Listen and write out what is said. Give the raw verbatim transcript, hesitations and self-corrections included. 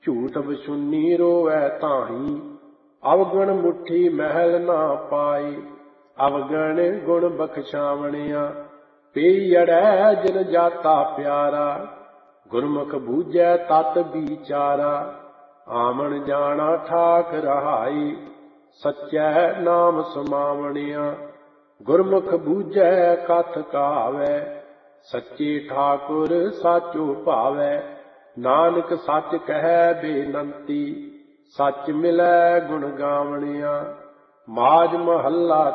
ਝੂਠ ਬਸੁੰਨੀ ਰੋਵੈ ਤਾਹੀਂ, ਅਵਗਣ ਮੁੱਠੀ ਮਹਿਲ ਨਾ ਪਾਈ। ਅਵਗਣ ਗੁਣ ਬਖਸ਼ਾਵਣਿਆ, ਪਈ ਅੜੈ ਜਿਨ ਜਾਤਾ ਪਿਆਰਾ। ਗੁਰਮੁਖ ਬੂਝੈ ਤਤ ਵਿਚਾਰਾ, ਆਮਣ ਜਾਣਾ ਠਾਕ ਰਹਾਈ। ਸੱਚੈ ਨਾਮ ਸਮਾਵਣਿਆ, ਗੁਰਮੁਖ ਬੂਝੈ ਕਥ ਕਹਾਵੈ। ਸੱਚੇ ਠਾਕੁਰ ਸਾਚੋ ਭਾਵੈ, ਨਾਨਕ ਸੱਚ ਕਹਿ ਬੇਨੰਤੀ। ਸੱਚ ਮਿਲੈ ਗੁਣ ਗਾਵਣਿਆ, ਮਾਝ ਮਹੱਲਾ